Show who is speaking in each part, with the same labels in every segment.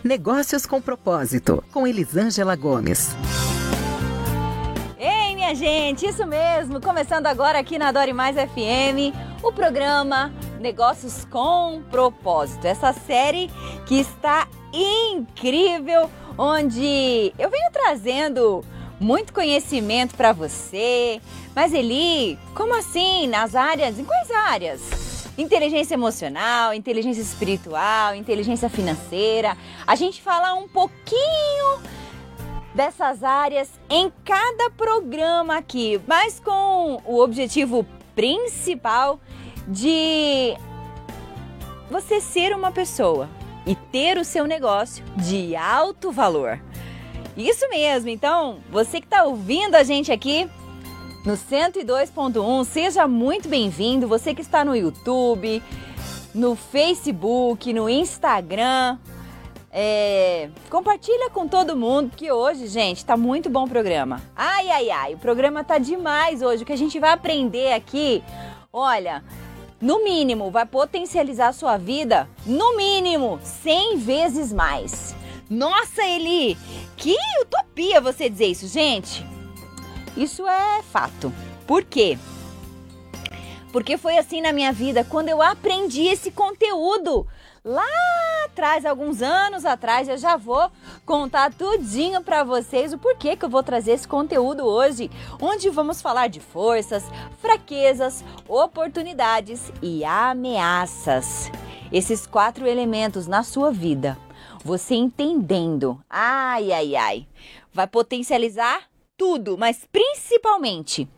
Speaker 1: Negócios com Propósito, com Elisângela Gomes.
Speaker 2: Ei, minha gente, isso mesmo! Começando agora aqui na Adore Mais FM, o programa Negócios com Propósito. Essa série que está incrível, onde eu venho trazendo muito conhecimento para você. Mas Eli, como assim? Nas áreas? Em quais áreas? Inteligência emocional, inteligência espiritual, inteligência financeira. A gente fala um pouquinho dessas áreas em cada programa aqui, mas com o objetivo principal de você ser uma pessoa e ter o seu negócio de alto valor. Isso mesmo, então você que está ouvindo a gente aqui no 102.1, seja muito bem-vindo. Você que está no YouTube, no Facebook, no Instagram, compartilha com todo mundo, que hoje, gente, tá muito bom o programa. Ai, o programa tá demais hoje. O que a gente vai aprender aqui, olha, no mínimo, vai potencializar a sua vida, no mínimo, 100 vezes mais. Nossa, Eli, que utopia você dizer isso, gente. Isso é fato. Por quê? Porque foi assim na minha vida, quando eu aprendi esse conteúdo. Lá atrás, alguns anos atrás, eu já vou contar tudinho para vocês o porquê que eu vou trazer esse conteúdo hoje, onde vamos falar de forças, fraquezas, oportunidades e ameaças. Esses 4 elementos na sua vida, você entendendo, vai potencializar tudo, mas principalmente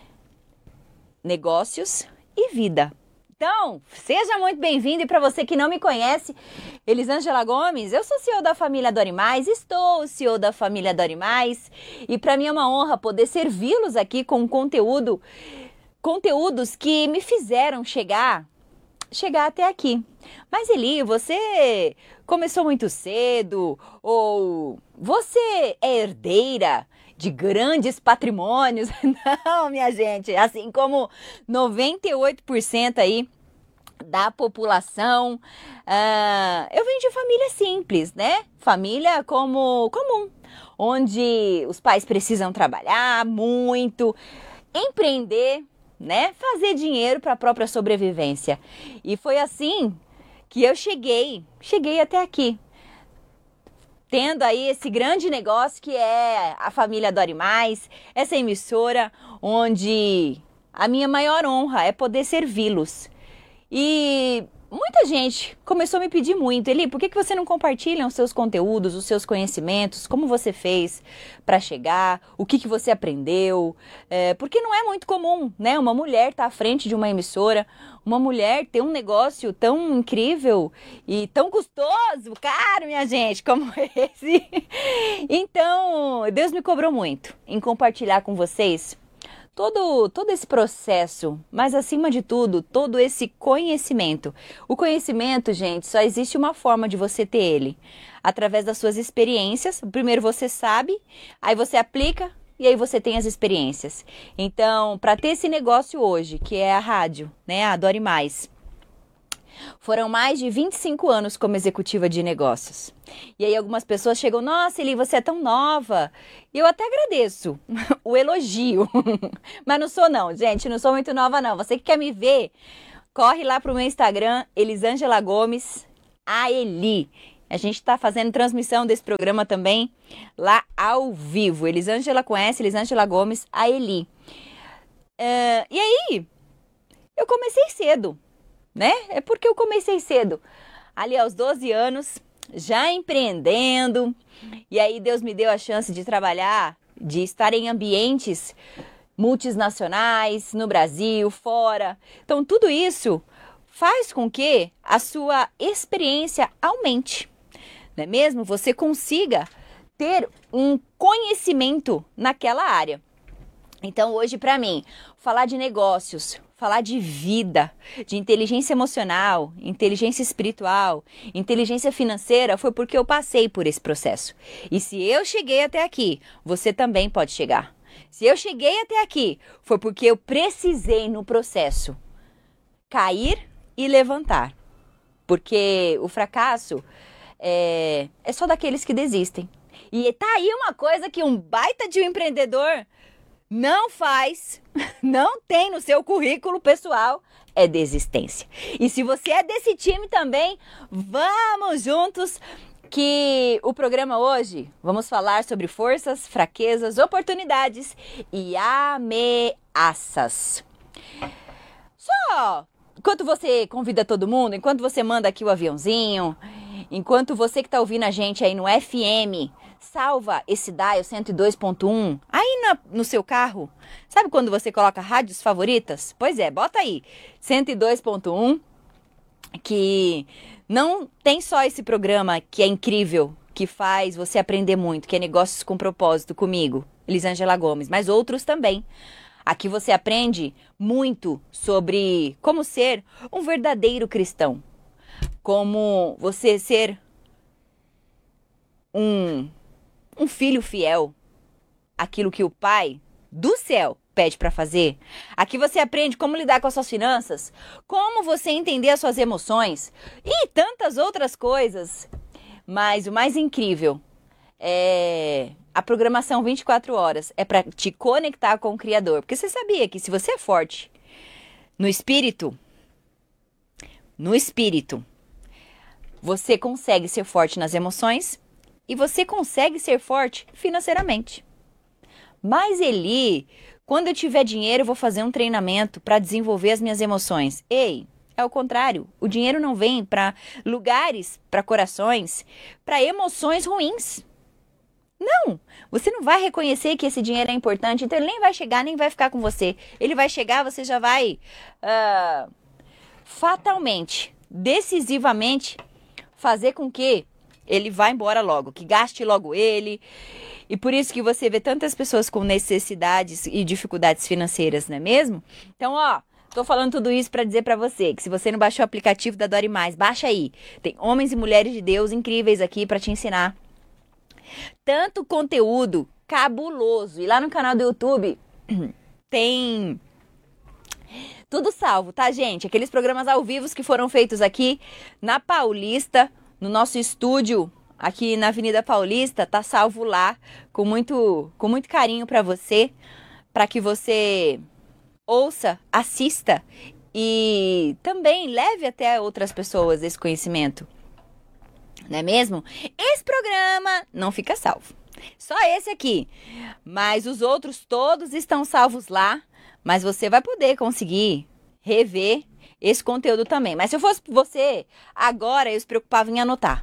Speaker 2: negócios e vida. Então, seja muito bem-vindo, e para você que não me conhece, Elisângela Gomes, eu sou CEO da família Adore Mais, estou CEO da família Adore Mais, e para mim é uma honra poder servi-los aqui com conteúdos que me fizeram chegar até aqui. Mas Eli, você começou muito cedo, ou você é herdeira de grandes patrimônios? Não, minha gente, assim como 98% aí da população, eu venho de família simples, né? Família comum, onde os pais precisam trabalhar muito, empreender, né? Fazer dinheiro para a própria sobrevivência. E foi assim que eu cheguei até aqui, tendo aí esse grande negócio que é a família Adore Mais, essa emissora onde a minha maior honra é poder servi-los. E muita gente começou a me pedir muito, Eli, por que você não compartilha os seus conteúdos, os seus conhecimentos, como você fez para chegar, o que você aprendeu, porque não é muito comum, né, uma mulher estar à frente de uma emissora, uma mulher ter um negócio tão incrível e tão custoso, caro, minha gente, como esse. Então, Deus me cobrou muito em compartilhar com vocês todo esse processo, mas acima de tudo, todo esse conhecimento. O conhecimento, gente, só existe uma forma de você ter ele, através das suas experiências. Primeiro você sabe, aí você aplica e aí você tem as experiências. Então, para ter esse negócio hoje, que é a rádio, né, a Adore Mais, foram mais de 25 anos como executiva de negócios. E aí algumas pessoas chegam, nossa, Eli, você é tão nova. E eu até agradeço o elogio. Mas não sou não, gente, não sou muito nova não. Você que quer me ver, corre lá pro meu Instagram, Elisângela Gomes, a Eli. A gente está fazendo transmissão desse programa também lá ao vivo. Elisângela conhece, Elisângela Gomes, a Eli. E aí, eu comecei cedo, né? É porque eu comecei cedo, ali aos 12 anos, já empreendendo, e aí Deus me deu a chance de trabalhar, de estar em ambientes multinacionais, no Brasil, fora. Então, tudo isso faz com que a sua experiência aumente, não é mesmo? Você consiga ter um conhecimento naquela área. Então, hoje, para mim, falar de negócios, falar de vida, de inteligência emocional, inteligência espiritual, inteligência financeira, foi porque eu passei por esse processo. E se eu cheguei até aqui, você também pode chegar. Se eu cheguei até aqui, foi porque eu precisei no processo cair e levantar. Porque o fracasso é só daqueles que desistem. E tá aí uma coisa que um baita de um empreendedor não faz, não tem no seu currículo pessoal, é desistência. E se você é desse time também, vamos juntos, que o programa hoje vamos falar sobre forças, fraquezas, oportunidades e ameaças. Só enquanto você convida todo mundo, enquanto você manda aqui o aviãozinho, enquanto você que tá ouvindo a gente aí no FM, salva esse dial 102.1 aí no seu carro. Sabe quando você coloca rádios favoritas? Pois é, bota aí 102.1, que não tem só esse programa que é incrível, que faz você aprender muito, que é Negócios com Propósito comigo, Elisângela Gomes, mas outros também. Aqui você aprende muito sobre como ser um verdadeiro cristão, como você ser um filho fiel, aquilo que o Pai do céu pede para fazer. Aqui você aprende como lidar com as suas finanças, como você entender as suas emoções e tantas outras coisas. Mas o mais incrível é a programação 24 horas, é para te conectar com o Criador. Porque você sabia que se você é forte no espírito, você consegue ser forte nas emoções e você consegue ser forte financeiramente. Mas Eli, quando eu tiver dinheiro, eu vou fazer um treinamento para desenvolver as minhas emoções. Ei, é o contrário. O dinheiro não vem para lugares, para corações, para emoções ruins. Não, você não vai reconhecer que esse dinheiro é importante, então ele nem vai chegar, nem vai ficar com você. Ele vai chegar, você já vai fatalmente, decisivamente fazer com que ele vá embora logo, que gaste logo ele. E por isso que você vê tantas pessoas com necessidades e dificuldades financeiras, não é mesmo? Então, tô falando tudo isso para dizer para você que se você não baixou o aplicativo da Dori Mais, baixa aí. Tem homens e mulheres de Deus incríveis aqui para te ensinar. Tanto conteúdo cabuloso. E lá no canal do YouTube tem tudo salvo, tá, gente? Aqueles programas ao vivo que foram feitos aqui na Paulista, no nosso estúdio aqui na Avenida Paulista, tá salvo lá com muito carinho para você, para que você ouça, assista e também leve até outras pessoas esse conhecimento. Não é mesmo? Esse programa não fica salvo. Só esse aqui. Mas os outros todos estão salvos lá. Mas você vai poder conseguir rever esse conteúdo também. Mas se eu fosse você, agora eu se preocupava em anotar.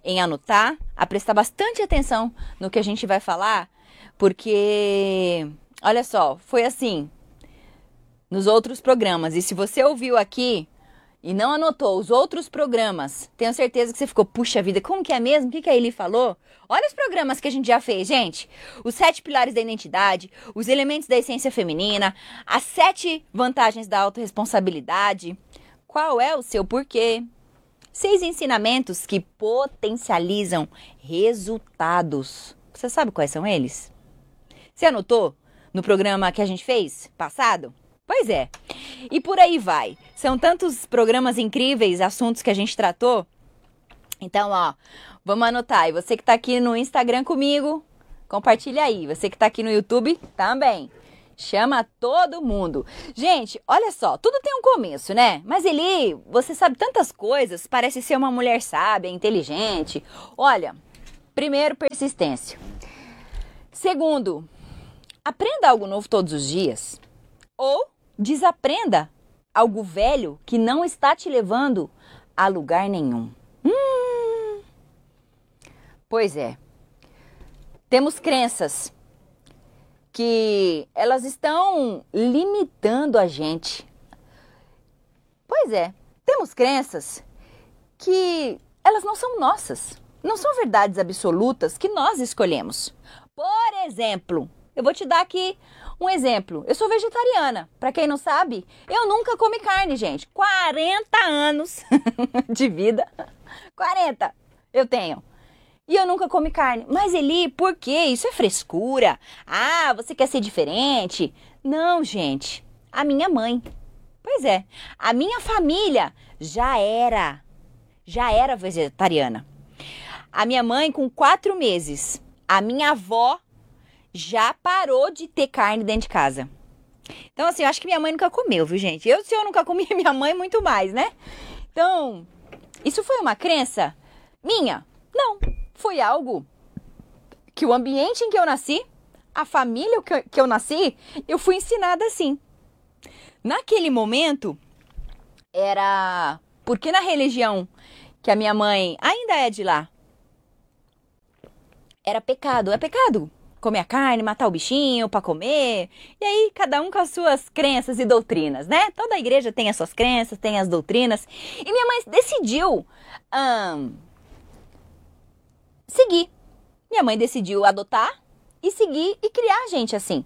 Speaker 2: A prestar bastante atenção no que a gente vai falar. Porque, olha só, foi assim nos outros programas. E se você ouviu aqui e não anotou os outros programas, tenho certeza que você ficou, puxa vida, como que é mesmo? O que a Eli falou? Olha os programas que a gente já fez, gente. Os 7 pilares da identidade, os elementos da essência feminina, as 7 vantagens da autorresponsabilidade, qual é o seu porquê, 6 ensinamentos que potencializam resultados. Você sabe quais são eles? Você anotou no programa que a gente fez passado? Pois é, e por aí vai. São tantos programas incríveis, assuntos que a gente tratou. Então, vamos anotar. E você que está aqui no Instagram comigo, compartilha aí. Você que está aqui no YouTube, também. Chama todo mundo. Gente, olha só, tudo tem um começo, né? Mas Eli, você sabe tantas coisas, parece ser uma mulher sábia, inteligente. Olha, primeiro, persistência. Segundo, aprenda algo novo todos os dias. Ou desaprenda algo velho que não está te levando a lugar nenhum. Pois é. Temos crenças que elas estão limitando a gente. Pois é. Temos crenças que elas não são nossas. Não são verdades absolutas que nós escolhemos. Por exemplo, eu vou te dar aqui um exemplo. Eu sou vegetariana. Para quem não sabe, eu nunca comi carne, gente. 40 anos de vida. 40 eu tenho. E eu nunca comi carne. Mas Eli, por quê? Isso é frescura. Você quer ser diferente? Não, gente. A minha mãe. Pois é. A minha família já era vegetariana. A minha mãe com 4 meses. A minha avó já parou de ter carne dentro de casa. Então, assim, eu acho que minha mãe nunca comeu, viu, gente? Se eu nunca comi, minha mãe muito mais, né? Então, isso foi uma crença minha? Não. Foi algo que o ambiente em que eu nasci, a família que eu nasci, eu fui ensinada assim. Naquele momento, era... Porque na religião que a minha mãe ainda é de lá, era pecado. É pecado comer a carne, matar o bichinho pra comer. E aí, cada um com as suas crenças e doutrinas, né? Toda igreja tem as suas crenças, tem as doutrinas. E minha mãe decidiu seguir. Minha mãe decidiu adotar e seguir e criar a gente assim.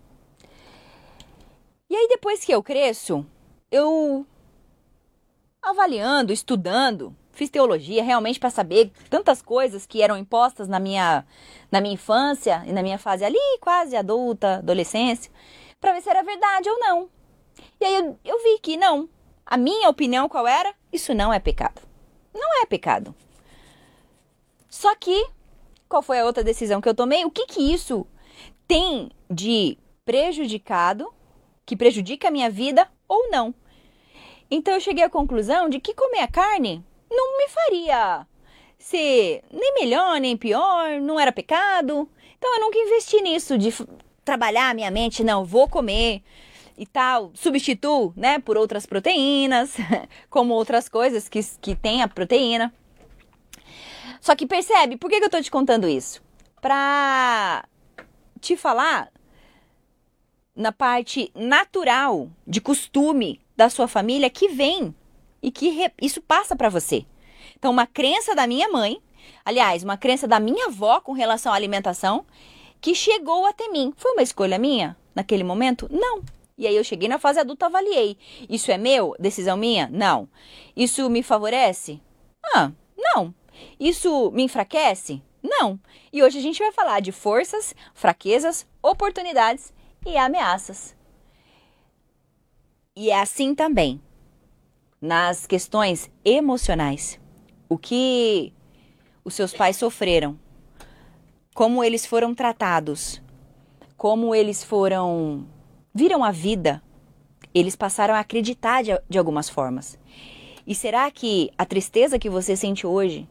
Speaker 2: E aí, depois que eu cresço, eu avaliando, estudando, fiz teologia realmente para saber tantas coisas que eram impostas na minha infância e na minha fase ali, quase adulta, adolescência, para ver se era verdade ou não. E aí eu vi que não. A minha opinião qual era? Isso não é pecado. Não é pecado. Só que, qual foi a outra decisão que eu tomei? O que isso tem de prejudicado, que prejudica a minha vida ou não? Então eu cheguei à conclusão de que comer a carne não me faria ser nem melhor, nem pior, não era pecado. Então eu nunca investi nisso, de trabalhar a minha mente, não, vou comer e tal, substituo, né, por outras proteínas, como outras coisas que tem a proteína. Só que percebe, por que eu tô te contando isso? Pra te falar na parte natural, de costume da sua família que vem e que isso passa para você. Então, uma crença da minha mãe, aliás, uma crença da minha avó com relação à alimentação, que chegou até mim. Foi uma escolha minha naquele momento? Não. E aí eu cheguei na fase adulta, avaliei. Isso é meu? Decisão minha? Não. Isso me favorece? Não. Isso me enfraquece? Não. E hoje a gente vai falar de forças, fraquezas, oportunidades e ameaças. E é assim também nas questões emocionais. O que os seus pais sofreram, como eles foram tratados, como eles viram a vida, eles passaram a acreditar de algumas formas. E será que a tristeza que você sente hoje,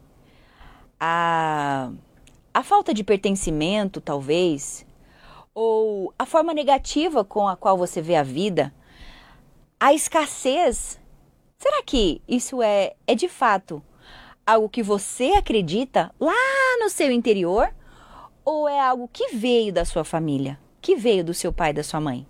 Speaker 2: a falta de pertencimento, talvez, ou a forma negativa com a qual você vê a vida, a escassez, será que isso é de fato algo que você acredita lá no seu interior? Ou é algo que veio da sua família, que veio do seu pai e da sua mãe?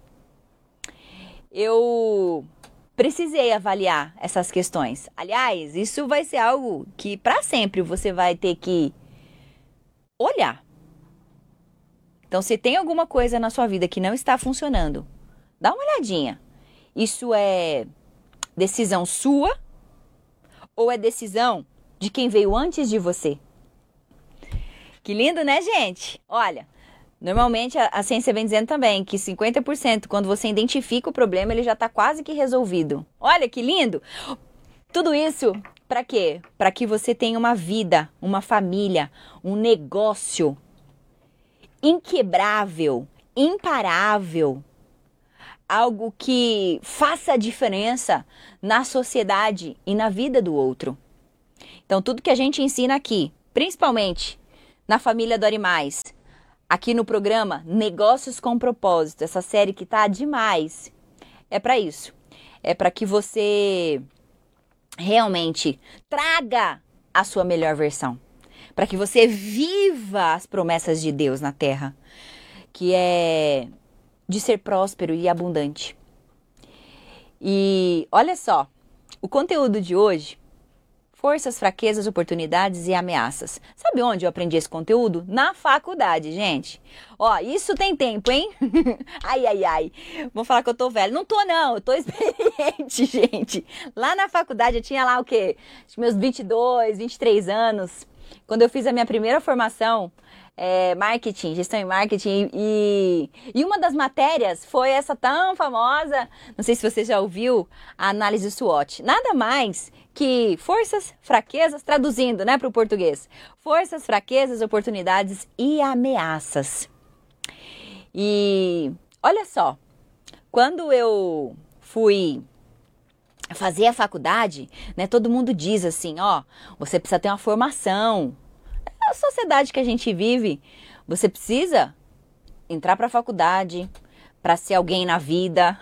Speaker 2: Eu precisei avaliar essas questões. Aliás, isso vai ser algo que para sempre você vai ter que olhar. Então, se tem alguma coisa na sua vida que não está funcionando, dá uma olhadinha. Isso é decisão sua ou é decisão de quem veio antes de você? Que lindo, né, gente? Olha, normalmente a ciência vem dizendo também que 50%, quando você identifica o problema, ele já está quase que resolvido. Olha que lindo! Tudo isso para quê? Para que você tenha uma vida, uma família, um negócio inquebrável, imparável. Algo que faça a diferença na sociedade e na vida do outro. Então, tudo que a gente ensina aqui, principalmente na família Dori Mais, aqui no programa Negócios com Propósito, essa série que tá demais, é para isso. É para que você realmente traga a sua melhor versão. Para que você viva as promessas de Deus na Terra, que é de ser próspero e abundante. E olha só, o conteúdo de hoje, forças, fraquezas, oportunidades e ameaças. Sabe onde eu aprendi esse conteúdo? Na faculdade, gente. Ó, isso tem tempo, hein? Ai. Vou falar que eu tô velho. Não tô, não. Eu tô experiente, gente. Lá na faculdade eu tinha lá o quê? Meus 22, 23 anos. Quando eu fiz a minha primeira formação, marketing, gestão em marketing, e uma das matérias foi essa tão famosa, não sei se você já ouviu, a análise SWOT. Nada mais que forças, fraquezas, traduzindo, né, para o português. Forças, fraquezas, oportunidades e ameaças. E olha só, quando eu fui fazer a faculdade, né, todo mundo diz assim, ó, você precisa ter uma formação. A sociedade que a gente vive, você precisa entrar para a faculdade para ser alguém na vida.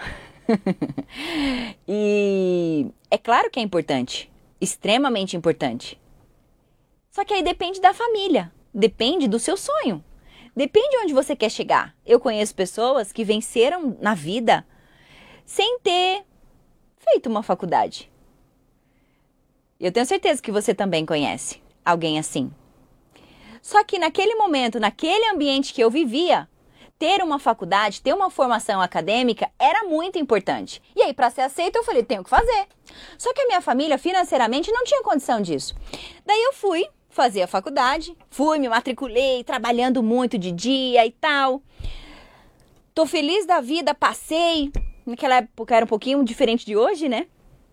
Speaker 2: E é claro que é importante, extremamente importante. Só que aí depende da família, depende do seu sonho, depende onde você quer chegar. Eu conheço pessoas que venceram na vida sem ter feito uma faculdade. Eu tenho certeza que você também conhece alguém assim. Só que naquele momento, naquele ambiente que eu vivia, ter uma faculdade, ter uma formação acadêmica era muito importante. E aí, para ser aceita, eu falei, tenho que fazer. Só que a minha família, financeiramente, não tinha condição disso. Daí eu fui fazer a faculdade, me matriculei, trabalhando muito de dia e tal. Tô feliz da vida, passei. Naquela época era um pouquinho diferente de hoje, né?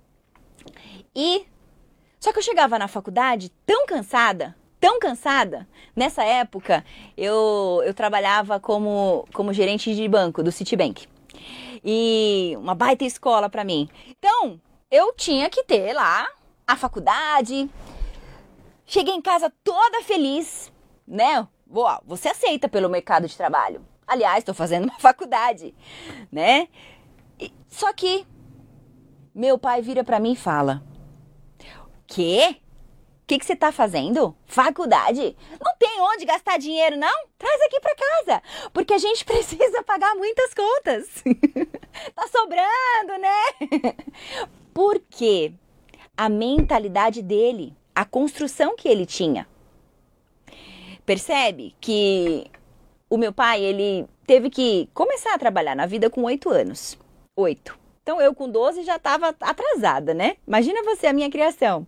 Speaker 2: Só que eu chegava na faculdade tão cansada. Nessa época, eu trabalhava como gerente de banco do Citibank. E uma baita escola para mim. Então, eu tinha que ter lá a faculdade. Cheguei em casa toda feliz, né? Você aceita pelo mercado de trabalho. Aliás, estou fazendo uma faculdade, né? Só que meu pai vira para mim e fala: Quê? O que você está fazendo? Faculdade? Não tem onde gastar dinheiro, não? Traz aqui para casa, porque a gente precisa pagar muitas contas. Tá sobrando, né? Porque a mentalidade dele, a construção que ele tinha. Percebe que o meu pai, ele teve que começar a trabalhar na vida com 8 anos. 8. Então eu com 12 já estava atrasada, né? Imagina você, a minha criação.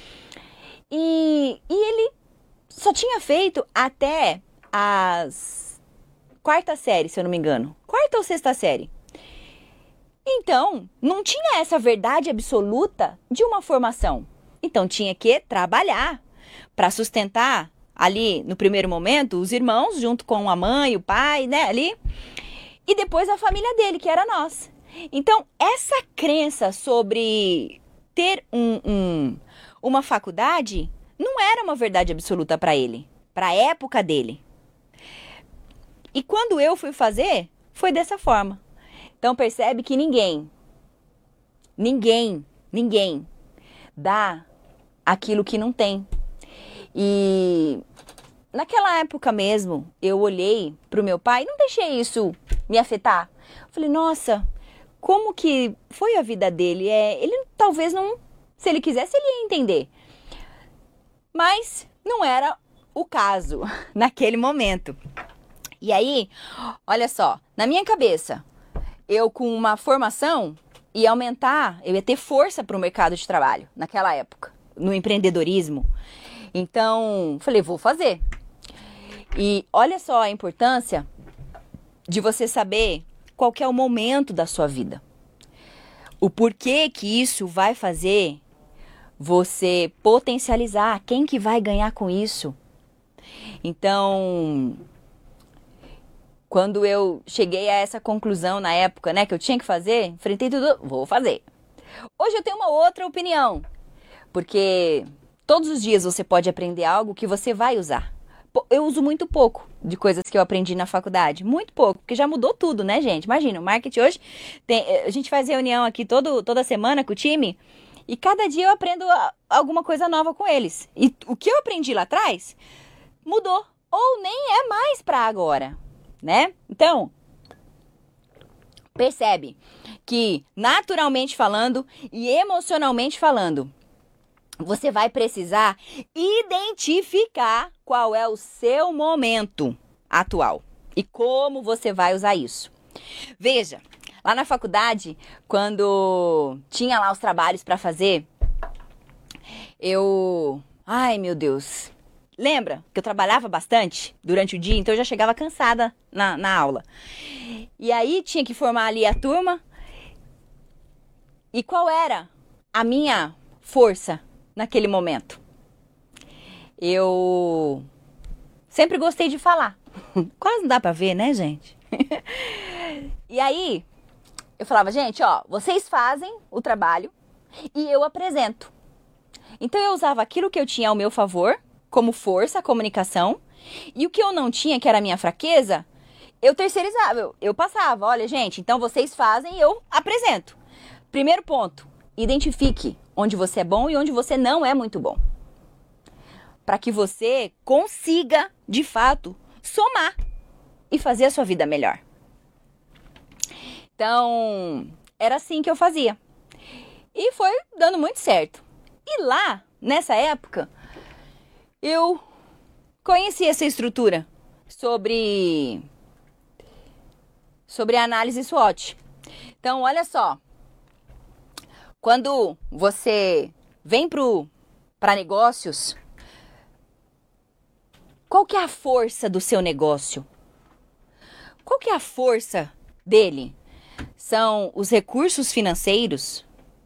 Speaker 2: E ele só tinha feito até as 4ª série, se eu não me engano. 4ª ou 6ª série. Então, não tinha essa verdade absoluta de uma formação. Então, tinha que trabalhar para sustentar ali, no primeiro momento, os irmãos, junto com a mãe, o pai, né, ali. E depois a família dele, que era nós. Então, essa crença sobre ter uma faculdade não era uma verdade absoluta para ele, para a época dele. E quando eu fui fazer, foi dessa forma. Então percebe que ninguém dá aquilo que não tem. E naquela época mesmo, eu olhei para o meu pai e não deixei isso me afetar. Falei, nossa, como que foi a vida dele? Ele talvez não, se ele quisesse, ele ia entender. Mas não era o caso naquele momento. E aí, olha só, na minha cabeça, eu com uma formação ia aumentar, eu ia ter força para o mercado de trabalho naquela época, no empreendedorismo. Então, falei, vou fazer. E olha só a importância de você saber qual que é o momento da sua vida. O porquê que isso vai fazer você potencializar, quem que vai ganhar com isso. Então, quando eu cheguei a essa conclusão na época, né, que eu tinha que fazer, enfrentei tudo, vou fazer. Hoje eu tenho uma outra opinião, porque todos os dias você pode aprender algo que você vai usar. Eu uso muito pouco de coisas que eu aprendi na faculdade, muito pouco, porque já mudou tudo, né, gente? Imagina, o marketing hoje, a gente faz reunião aqui toda semana com o time, e cada dia eu aprendo alguma coisa nova com eles. E o que eu aprendi lá atrás mudou, ou nem é mais para agora, né? Então, percebe que naturalmente falando e emocionalmente falando, você vai precisar identificar qual é o seu momento atual e como você vai usar isso. Veja, lá na faculdade, quando tinha lá os trabalhos para fazer, ai meu Deus, lembra que eu trabalhava bastante durante o dia, então eu já chegava cansada na aula. E aí tinha que formar ali a turma. E qual era a minha força naquele momento? Eu sempre gostei de falar. Quase não dá pra ver, né, gente? E aí, eu falava, gente, ó, vocês fazem o trabalho e eu apresento. Então eu usava aquilo que eu tinha ao meu favor, como força, a comunicação, e o que eu não tinha, que era a minha fraqueza, eu terceirizava, eu passava, olha, gente, então vocês fazem e eu apresento. Primeiro ponto, identifique onde você é bom e onde você não é muito bom. Para que você consiga, de fato, somar e fazer a sua vida melhor. Então, era assim que eu fazia. E foi dando muito certo. E lá, nessa época, eu conheci essa estrutura sobre a análise SWOT. Então, olha só. Quando você vem para negócios, qual que é a força do seu negócio? Qual que é a força dele? São os recursos financeiros?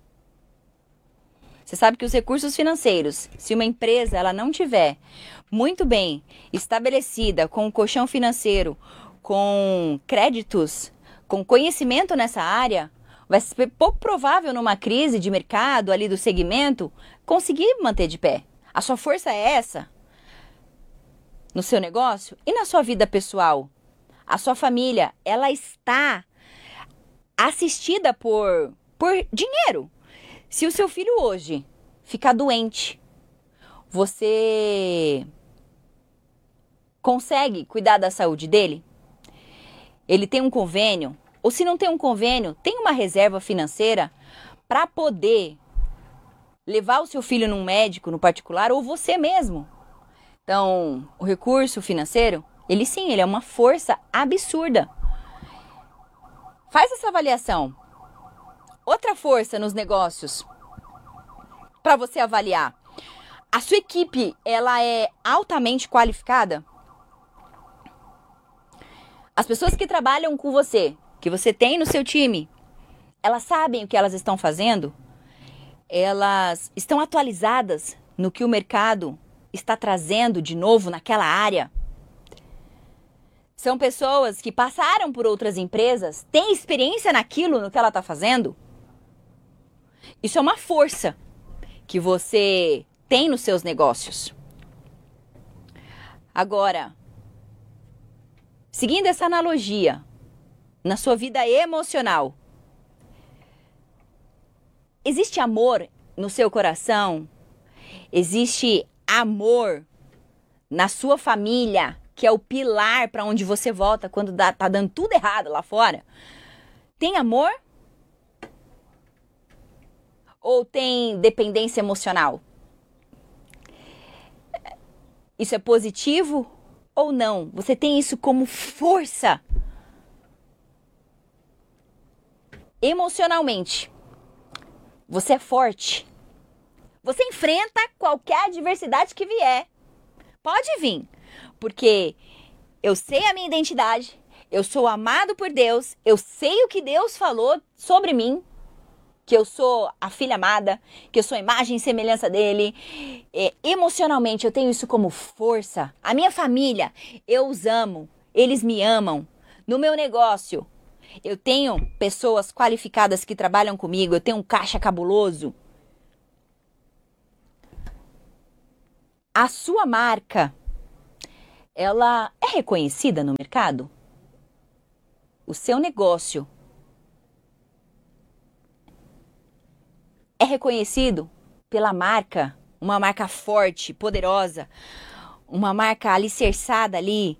Speaker 2: Você sabe que os recursos financeiros, se uma empresa ela não tiver muito bem estabelecida com um colchão financeiro, com créditos, com conhecimento nessa área, vai ser pouco provável numa crise de mercado ali do segmento conseguir manter de pé. A sua força é essa? No seu negócio e na sua vida pessoal. A sua família, ela está assistida por dinheiro. Se o seu filho hoje ficar doente, você consegue cuidar da saúde dele? Ele tem um convênio? Ou se não tem um convênio, tem uma reserva financeira para poder levar o seu filho num médico, no particular, ou você mesmo? Então, o recurso financeiro, ele é uma força absurda. Faz essa avaliação. Outra força nos negócios, para você avaliar. A sua equipe, ela é altamente qualificada? As pessoas que trabalham com você, que você tem no seu time, elas sabem o que elas estão fazendo? Elas estão atualizadas no que o mercado está trazendo de novo naquela área? São pessoas que passaram por outras empresas, têm experiência naquilo, no que ela está fazendo? Isso é uma força que você tem nos seus negócios. Agora, seguindo essa analogia, na sua vida emocional, existe amor no seu coração? Existe amor na sua família, que é o pilar para onde você volta quando tá dando tudo errado lá fora? Tem amor? Ou tem dependência emocional? Isso é positivo ou não? Você tem isso como força? Emocionalmente, você é forte. Você enfrenta qualquer adversidade que vier. Pode vir, porque eu sei a minha identidade, eu sou amado por Deus, eu sei o que Deus falou sobre mim, que eu sou a filha amada, que eu sou a imagem e semelhança dele. Emocionalmente, eu tenho isso como força. A minha família, eu os amo, eles me amam. No meu negócio, eu tenho pessoas qualificadas que trabalham comigo, eu tenho um caixa cabuloso. A sua marca, ela é reconhecida no mercado? O seu negócio é reconhecido pela marca, uma marca forte, poderosa, uma marca alicerçada ali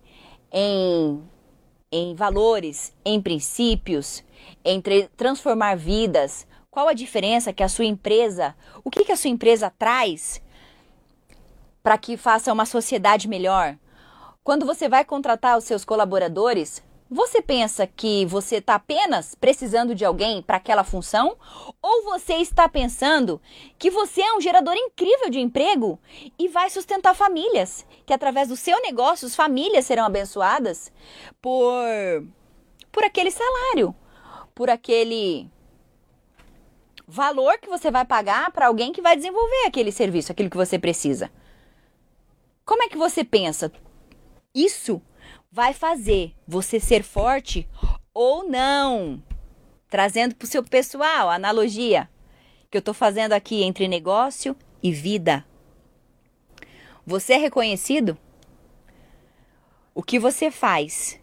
Speaker 2: em valores, em princípios, em transformar vidas. Qual a diferença que a sua empresa, o que a sua empresa traz para que faça uma sociedade melhor? Quando você vai contratar os seus colaboradores, você pensa que você está apenas precisando de alguém para aquela função? Ou você está pensando que você é um gerador incrível de emprego e vai sustentar famílias? Que através do seu negócio, as famílias serão abençoadas por aquele salário, por aquele valor que você vai pagar para alguém que vai desenvolver aquele serviço, aquilo que você precisa. Como é que você pensa? Isso vai fazer você ser forte ou não? Trazendo para o seu pessoal a analogia que eu estou fazendo aqui entre negócio e vida. Você é reconhecido? O que você faz?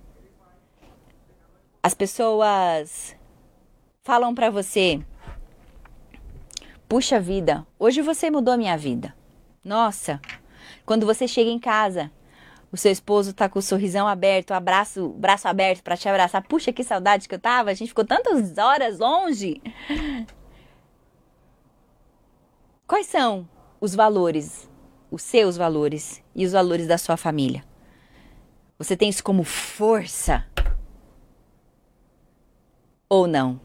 Speaker 2: As pessoas falam para você: puxa vida, hoje você mudou a minha vida. Nossa, quando você chega em casa, o seu esposo tá com o sorrisão aberto, braço aberto para te abraçar. Puxa, que saudade que eu tava, a gente ficou tantas horas longe. Quais são os valores, os seus valores e os valores da sua família? Você tem isso como força ou não?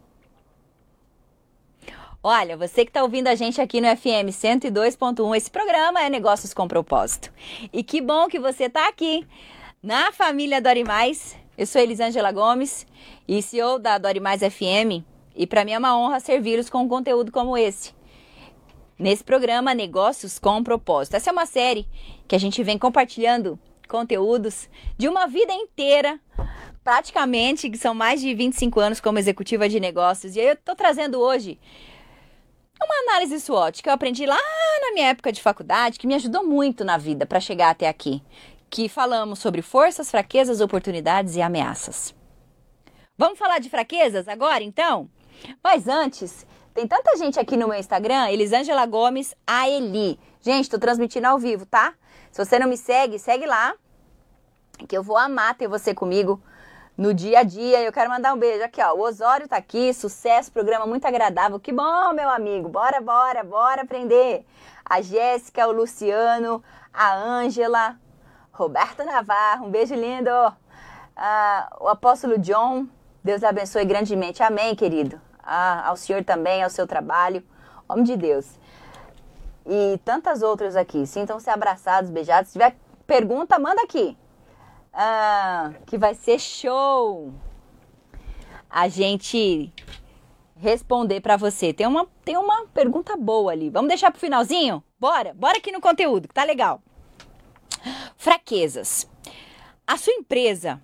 Speaker 2: Olha, você que está ouvindo a gente aqui no FM 102.1, esse programa é Negócios com Propósito. E que bom que você está aqui na família Dori Mais. Eu sou Elisângela Gomes e CEO da Dori Mais FM. E para mim é uma honra servi-los com um conteúdo como esse. Nesse programa Negócios com Propósito. Essa é uma série que a gente vem compartilhando conteúdos de uma vida inteira, praticamente, que são mais de 25 anos como executiva de negócios. E eu estou trazendo hoje uma análise SWOT que eu aprendi lá na minha época de faculdade, que me ajudou muito na vida para chegar até aqui. Que falamos sobre forças, fraquezas, oportunidades e ameaças. Vamos falar de fraquezas agora, então? Mas antes, tem tanta gente aqui no meu Instagram, Elisângela Gomes AELI. Gente, tô transmitindo ao vivo, tá? Se você não me segue, segue lá, que eu vou amar ter você comigo no dia a dia. Eu quero mandar um beijo aqui, ó. O Osório tá aqui, sucesso, programa muito agradável. Que bom, meu amigo. Bora aprender. A Jéssica, o Luciano, a Ângela, Roberto Navarro, um beijo lindo. O apóstolo John, Deus abençoe grandemente. Amém, querido. Ao senhor também, ao seu trabalho. Homem de Deus. E tantas outras aqui. Sintam-se abraçados, beijados. Se tiver pergunta, manda aqui. Que vai ser show a gente responder para você. Tem uma pergunta boa ali. Vamos deixar pro finalzinho? Bora aqui no conteúdo, que tá legal. Fraquezas. A sua empresa,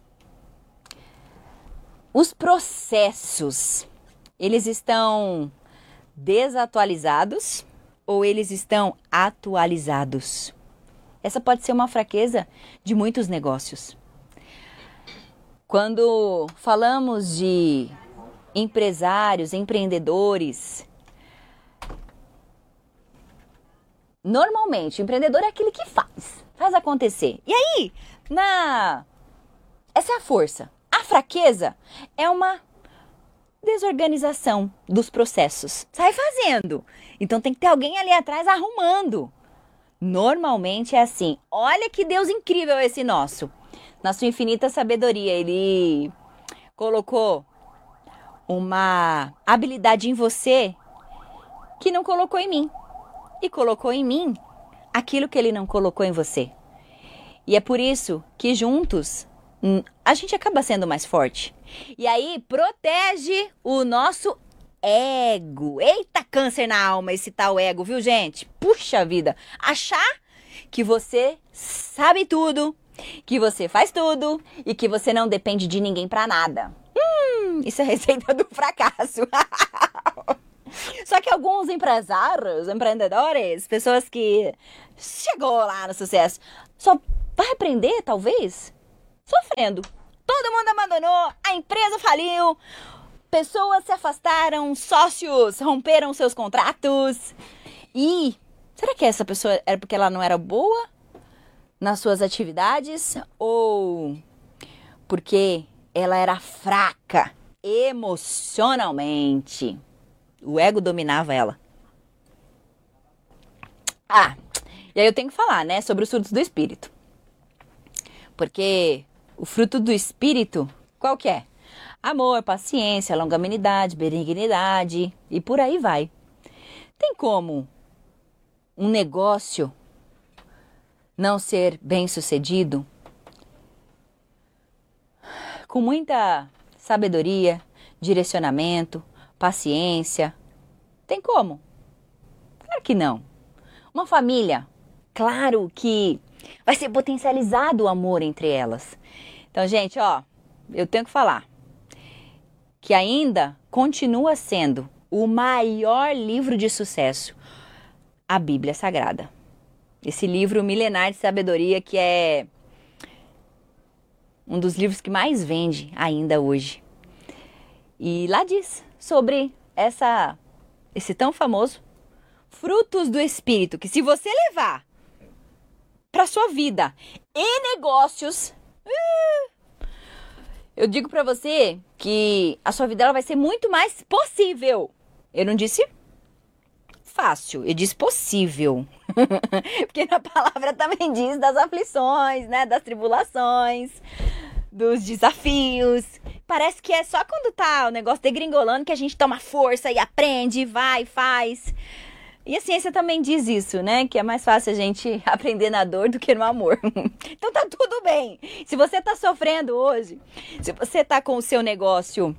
Speaker 2: os processos, eles estão desatualizados ou eles estão atualizados? Essa pode ser uma fraqueza de muitos negócios. Quando falamos de empresários, empreendedores, normalmente o empreendedor é aquele que faz acontecer. E aí, essa é a força. A fraqueza é uma desorganização dos processos. Sai fazendo. Então tem que ter alguém ali atrás arrumando. Normalmente é assim. Olha que Deus incrível esse nosso. Na sua infinita sabedoria, Ele colocou uma habilidade em você que não colocou em mim. E colocou em mim aquilo que Ele não colocou em você. E é por isso que juntos a gente acaba sendo mais forte. E aí protege o nosso ego. Eita, câncer na alma esse tal ego, viu, gente? Puxa vida. Achar que você sabe tudo, que você faz tudo e que você não depende de ninguém pra nada. Isso é receita do fracasso. Só que alguns empresários, empreendedores, pessoas que chegou lá no sucesso, só vai aprender, talvez, sofrendo. Todo mundo abandonou, a empresa faliu, pessoas se afastaram, sócios romperam seus contratos. E será que essa pessoa era porque ela não era boa nas suas atividades? Ou porque ela era fraca emocionalmente? O ego dominava ela. E aí eu tenho que falar, né, sobre os frutos do Espírito. Porque o fruto do Espírito, qual que é? Amor, paciência, longanimidade, benignidade e por aí vai. Tem como um negócio não ser bem-sucedido? Com muita sabedoria, direcionamento, paciência, Tem como? Claro que não. Uma família, claro que vai ser potencializado o amor entre elas. Então, gente, eu tenho que falar que ainda continua sendo o maior livro de sucesso, a Bíblia Sagrada. Esse livro milenar de sabedoria que é um dos livros que mais vende ainda hoje. E lá diz sobre esse tão famoso frutos do Espírito, que se você levar para sua vida e negócios, eu digo para você que a sua vida ela vai ser muito mais possível. Eu não disse fácil, eu disse possível. Porque na palavra também diz das aflições, né, das tribulações, dos desafios. Parece que é só quando tá o negócio degringolando que a gente toma força e aprende, vai, faz. E a ciência também diz isso, né? Que é mais fácil a gente aprender na dor do que no amor. Então tá tudo bem. Se você tá sofrendo hoje, se você tá com o seu negócio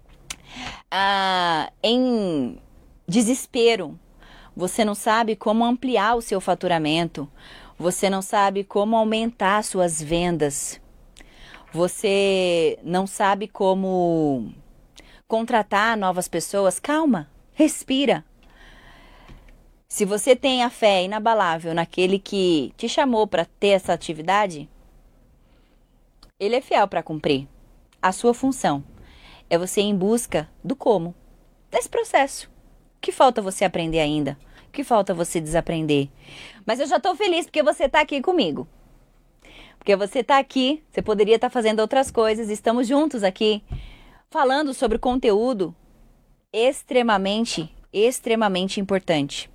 Speaker 2: em desespero, você não sabe como ampliar o seu faturamento, você não sabe como aumentar suas vendas, você não sabe como contratar novas pessoas, calma, respira. Se você tem a fé inabalável naquele que te chamou para ter essa atividade, ele é fiel para cumprir. A sua função é você ir em busca do como, desse processo. O que falta você aprender ainda? O que falta você desaprender? Mas eu já estou feliz porque você está aqui comigo. Porque você está aqui, você poderia estar fazendo outras coisas, estamos juntos aqui, falando sobre conteúdo extremamente importante.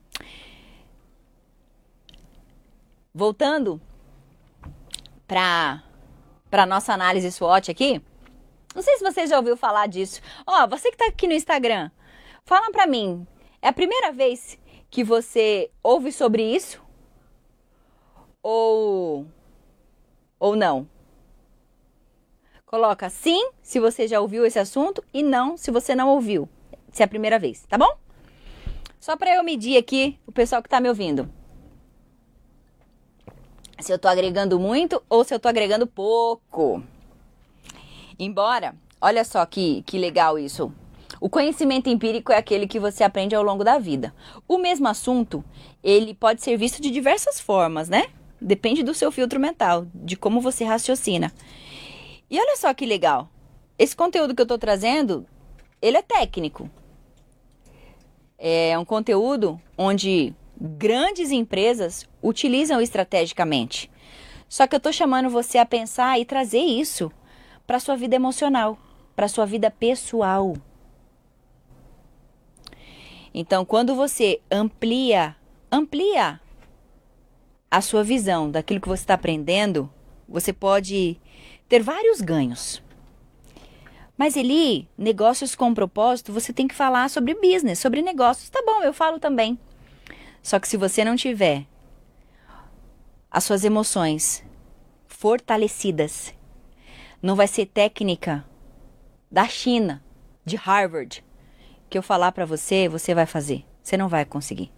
Speaker 2: Voltando para a nossa análise SWOT aqui, não sei se você já ouviu falar disso. Você que está aqui no Instagram, fala para mim, é a primeira vez que você ouve sobre isso? Ou não? Coloca sim se você já ouviu esse assunto e não se você não ouviu, se é a primeira vez, tá bom? Só para eu medir aqui o pessoal que está me ouvindo. Se eu estou agregando muito ou se eu estou agregando pouco. Embora, olha só que legal isso. O conhecimento empírico é aquele que você aprende ao longo da vida. O mesmo assunto, ele pode ser visto de diversas formas, né? Depende do seu filtro mental, de como você raciocina. E olha só que legal. Esse conteúdo que eu estou trazendo, ele é técnico. É um conteúdo onde grandes empresas utilizam estrategicamente. Só que eu estou chamando você a pensar e trazer isso para a sua vida emocional, para a sua vida pessoal. Então, quando você amplia a sua visão daquilo que você está aprendendo, você pode ter vários ganhos. Mas Eli, negócios com propósito, você tem que falar sobre business, sobre negócios. Tá bom, eu falo também. Só que se você não tiver as suas emoções fortalecidas, não vai ser técnica da China, de Harvard, que eu falar para você, você vai fazer. Você não vai conseguir.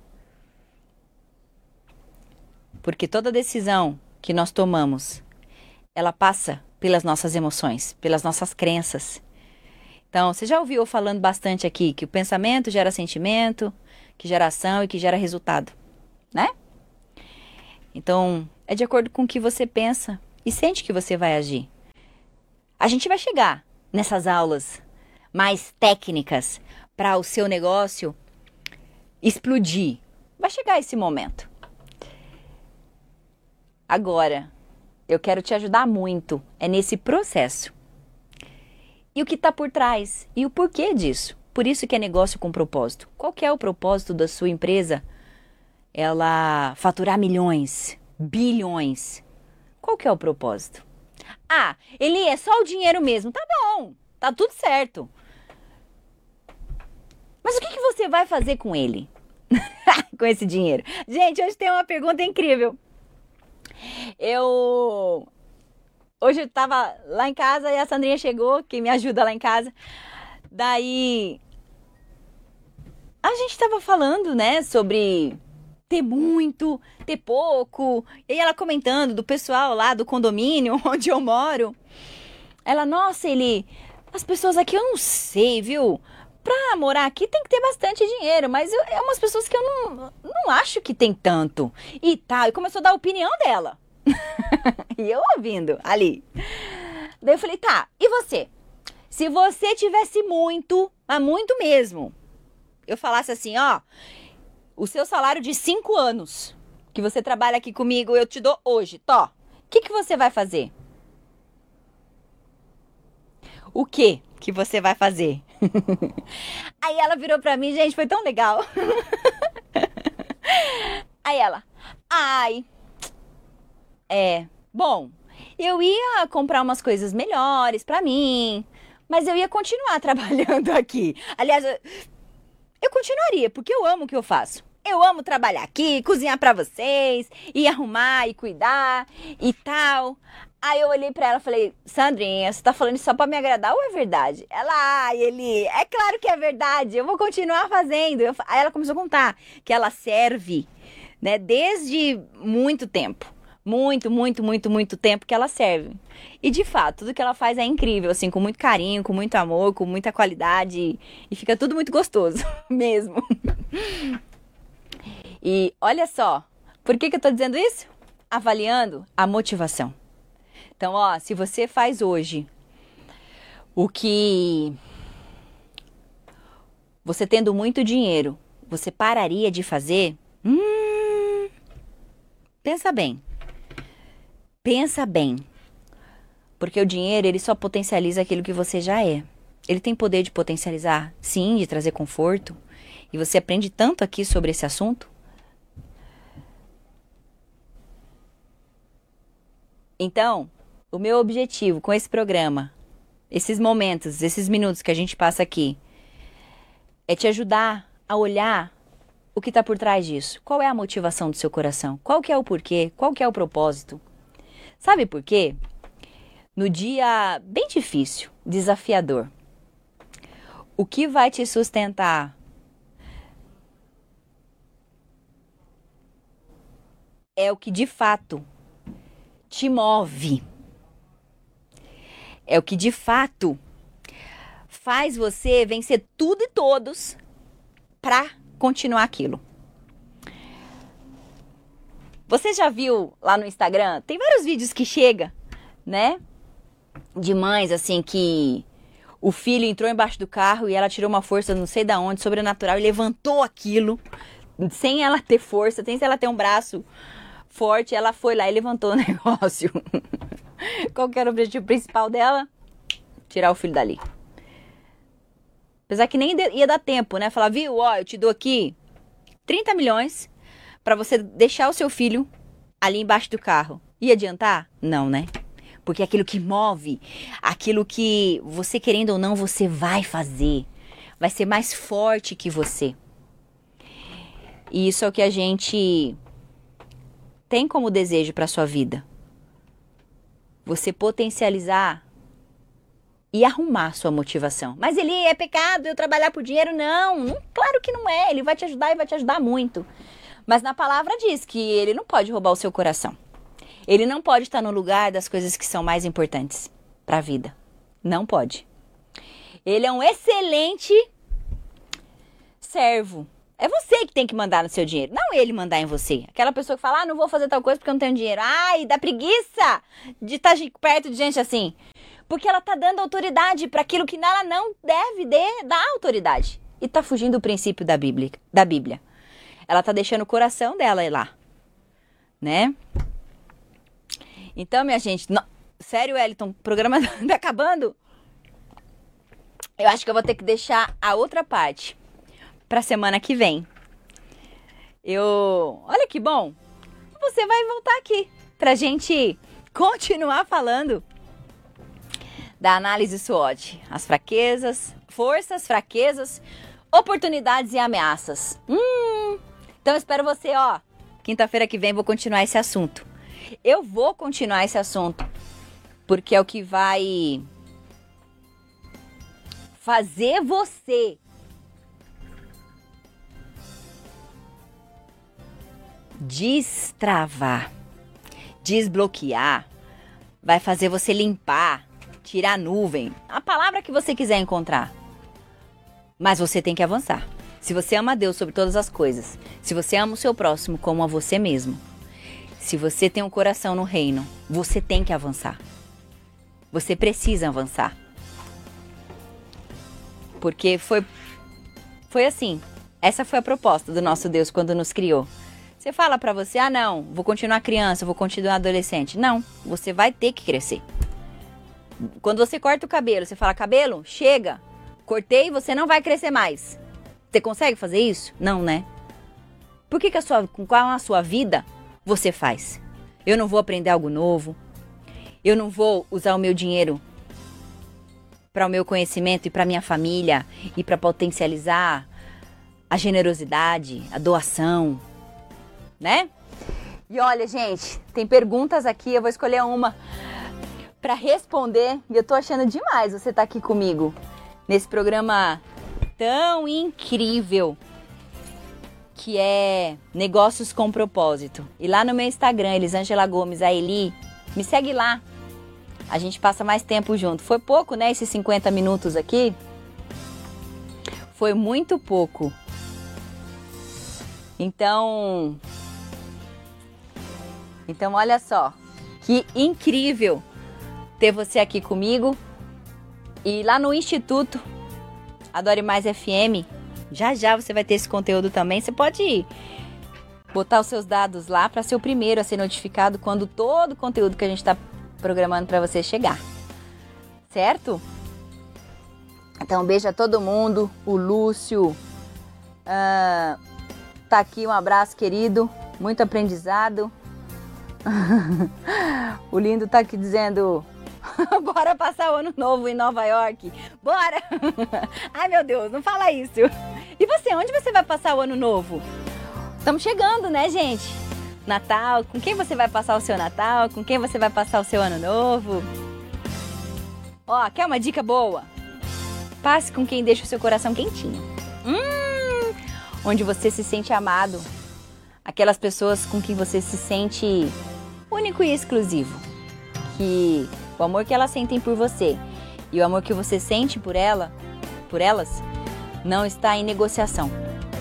Speaker 2: Porque toda decisão que nós tomamos, ela passa pelas nossas emoções, pelas nossas crenças. Então, você já ouviu eu falando bastante aqui que o pensamento gera sentimento, que gera ação e que gera resultado, né? Então, é de acordo com o que você pensa e sente que você vai agir. A gente vai chegar nessas aulas mais técnicas para o seu negócio explodir. Vai chegar esse momento. Agora, eu quero te ajudar muito, é nesse processo. E o que está por trás? E o porquê disso? Por isso que é negócio com propósito. Qual que é o propósito da sua empresa? Ela faturar milhões, bilhões. Qual que é o propósito? Eli, é só o dinheiro mesmo. Tá bom, tá tudo certo. Mas o que você vai fazer com ele? Com esse dinheiro? Gente, hoje tem uma pergunta incrível. Hoje eu tava lá em casa e a Sandrinha chegou, que me ajuda lá em casa. Daí, a gente tava falando, né, sobre ter muito, ter pouco. E aí ela comentando do pessoal lá do condomínio onde eu moro. Ela, nossa, as pessoas aqui eu não sei, viu? Pra morar aqui tem que ter bastante dinheiro, mas é umas pessoas que eu não acho que tem tanto. E tal, e começou a dar a opinião dela. E eu ouvindo ali. Daí eu falei, tá, e você? Se você tivesse muito, mas muito mesmo, eu falasse assim, ó, o seu salário de 5 anos que você trabalha aqui comigo, eu te dou hoje, tó. O que você vai fazer? O que você vai fazer? Aí ela virou pra mim, gente, foi tão legal. Aí ela, bom, eu ia comprar umas coisas melhores pra mim, mas eu ia continuar trabalhando aqui. Aliás, eu continuaria, porque eu amo o que eu faço. Eu amo trabalhar aqui, cozinhar pra vocês, e arrumar e cuidar e tal. Aí eu olhei pra ela e falei, Sandrinha, você tá falando isso só pra me agradar ou é verdade? Ela, é claro que é verdade, eu vou continuar fazendo. Aí ela começou a contar que ela serve, né, desde muito tempo. Muito tempo que ela serve. E de fato, tudo que ela faz é incrível, assim, com muito carinho, com muito amor, com muita qualidade. E fica tudo muito gostoso, mesmo. E olha só, por que eu tô dizendo isso? Avaliando a motivação. Então, ó, se você faz hoje o que você tendo muito dinheiro, você pararia de fazer? Pensa bem. Pensa bem. Porque o dinheiro, ele só potencializa aquilo que você já é. Ele tem poder de potencializar, sim, de trazer conforto. E você aprende tanto aqui sobre esse assunto. Então, o meu objetivo com esse programa, esses momentos, esses minutos que a gente passa aqui, é te ajudar a olhar o que está por trás disso. Qual é a motivação do seu coração? Qual que é o porquê? Qual que é o propósito? Sabe por quê? No dia bem difícil, desafiador, o que vai te sustentar é o que de fato te move. É o que de fato faz você vencer tudo e todos para continuar aquilo. Você já viu lá no Instagram? Tem vários vídeos que chega, né? De mães assim que o filho entrou embaixo do carro e ela tirou uma força não sei da onde, sobrenatural, e levantou aquilo sem ela ter força, sem ela ter um braço forte, ela foi lá e levantou o negócio. Qual que era o objetivo principal dela? Tirar o filho dali. Apesar que nem ia dar tempo, né? Falar, viu, ó, eu te dou aqui 30 milhões pra você deixar o seu filho ali embaixo do carro. Ia adiantar? Não, né? Porque aquilo que move, aquilo que você querendo ou não, você vai fazer. Vai ser mais forte que você. E isso é o que a gente tem como desejo para sua vida. Você potencializar e arrumar sua motivação. Mas ele é pecado eu trabalhar por dinheiro? Não, claro que não é. Ele vai te ajudar e vai te ajudar muito. Mas na palavra diz que ele não pode roubar o seu coração. Ele não pode estar no lugar das coisas que são mais importantes para a vida. Não pode. Ele é um excelente servo. É você que tem que mandar no seu dinheiro, não ele mandar em você. Aquela pessoa que fala, não vou fazer tal coisa porque eu não tenho dinheiro. Ai, dá preguiça de estar perto de gente assim. Porque ela tá dando autoridade para aquilo que ela não deve dar autoridade. E tá fugindo do princípio da Bíblia. Ela tá deixando o coração dela ir lá, né? Então, minha gente, sério, Wellington, o programa tá acabando? Eu acho que eu vou ter que deixar a outra parte pra semana que vem. Olha que bom! Você vai voltar aqui pra gente continuar falando da análise SWOT. As fraquezas, forças, fraquezas, oportunidades e ameaças. Então eu espero você, ó. Quinta-feira que vem vou continuar esse assunto. Eu vou continuar esse assunto porque é o que vai fazer você destravar, desbloquear, vai fazer você limpar, tirar a nuvem, a palavra que você quiser encontrar. Mas você tem que avançar. Se você ama a Deus sobre todas as coisas, se você ama o seu próximo como a você mesmo, se você tem um coração no reino, você tem que avançar. Você precisa avançar. Porque foi assim. Essa foi a proposta do nosso Deus quando nos criou. Você fala pra você, não, vou continuar criança, vou continuar adolescente. Não, você vai ter que crescer. Quando você corta o cabelo, você fala, cabelo, chega, cortei, você não vai crescer mais. Você consegue fazer isso? Não, né? Por que qual a sua vida você faz? Eu não vou aprender algo novo. Eu não vou usar o meu dinheiro para o meu conhecimento e para minha família e para potencializar a generosidade, a doação, né? E olha, gente, tem perguntas aqui, eu vou escolher uma para responder. E eu tô achando demais você estar aqui comigo nesse programa tão incrível que é Negócios com Propósito. E lá no meu Instagram, Elisângela Gomes, a Eli, me segue lá. A gente passa mais tempo junto. Foi pouco, né, esses 50 minutos aqui? Foi muito pouco. Então, olha só, que incrível ter você aqui comigo. E lá no Instituto Adore Mais FM, já você vai ter esse conteúdo também. Você pode botar os seus dados lá para ser o primeiro a ser notificado quando todo o conteúdo que a gente está programando para você chegar, certo? Então, um beijo a todo mundo. O Lúcio tá aqui, um abraço, querido. Muito aprendizado. O Lindo tá aqui dizendo bora passar o ano novo em Nova York. Bora! Ai, meu Deus, não fala isso. E você, onde você vai passar o ano novo? Estamos chegando, né, gente? Natal, com quem você vai passar o seu Natal? Com quem você vai passar o seu ano novo? Ó, quer uma dica boa? Passe com quem deixa o seu coração quentinho. Onde você se sente amado. Aquelas pessoas com quem você se sente único e exclusivo. Que o amor que elas sentem por você e o amor que você sente por elas, não está em negociação.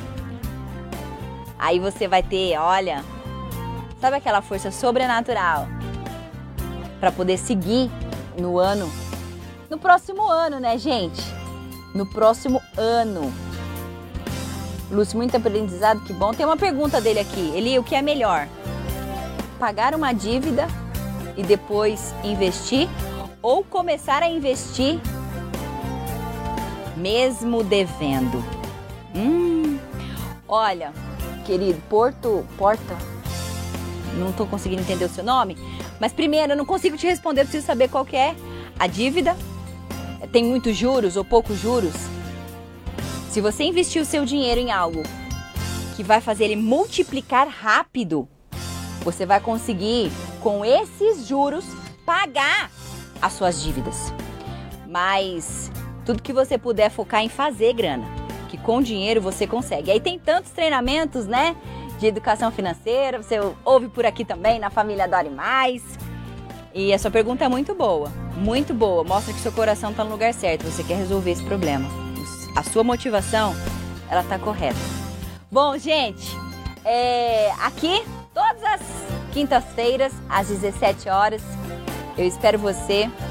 Speaker 2: Aí você vai ter, olha, sabe aquela força sobrenatural para poder seguir no próximo ano, né, gente? No próximo ano. Lúcio, muito aprendizado, que bom. Tem uma pergunta dele aqui. Eli, o que é melhor? Pagar uma dívida e depois investir ou começar a investir mesmo devendo? Olha, querido, Porta, não tô conseguindo entender o seu nome, mas primeiro eu não consigo te responder, eu preciso saber qual que é a dívida. Tem muitos juros ou poucos juros? Se você investir o seu dinheiro em algo que vai fazer ele multiplicar rápido, você vai conseguir, com esses juros, pagar as suas dívidas. Mas tudo que você puder focar em fazer grana, que com dinheiro você consegue. Aí tem tantos treinamentos, né, de educação financeira, você ouve por aqui também na Família Adore Mais. E a sua pergunta é muito boa, mostra que seu coração está no lugar certo, você quer resolver esse problema. A sua motivação, ela tá correta. Bom, gente, aqui todas as quintas-feiras às 17 horas, eu espero você